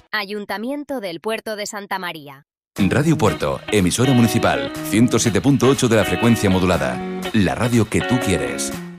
Ayuntamiento del Puerto de Santa María. Radio Puerto, emisora municipal, 107.8 de la frecuencia modulada. La radio que tú quieres.